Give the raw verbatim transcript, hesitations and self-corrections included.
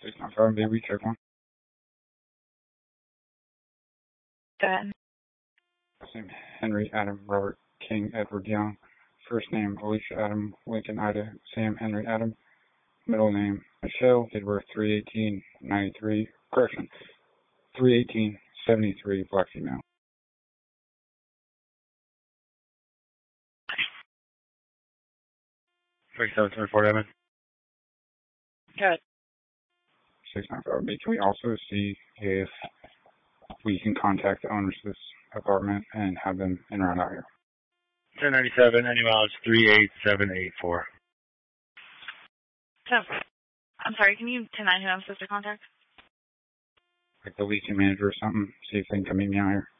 six nine five, baby, check one. Go ahead. Last name Henry Adam Robert King Edward Young. First name Alicia Adam Lincoln Ida Sam Henry Adam. Middle name Michelle. Date of birth three eighteen ninety-three. Correction. three eighteen seventy-three. Black female. thirty-seven twenty-four, Evan. Go ahead. six nine five. Can we also see if we can contact the owners of this apartment and have them in around out here? ten ninety-seven, any mileage three eight seven eight four. So, I'm sorry, can you ten nine who I'm supposed to contact? Like the leasing manager or something, see if they can come meet me out here.